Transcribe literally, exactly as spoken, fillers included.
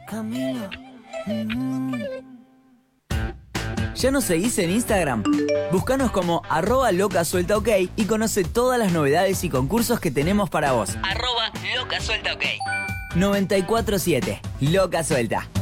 Camilo. Mm. ¿Ya nos seguís en Instagram? Búscanos como arroba loca suelta ok y conoce todas las novedades y concursos que tenemos para vos. Arroba loca suelta ok. noventa y cuatro siete Loca Suelta.